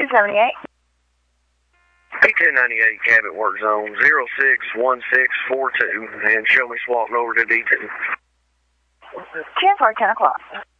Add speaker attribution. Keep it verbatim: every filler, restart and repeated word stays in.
Speaker 1: ten ninety-eight.
Speaker 2: P ten ninety-eight Cabot work zone zero six one six four two and show me swapping over to D two.
Speaker 1: ten for ten o'clock.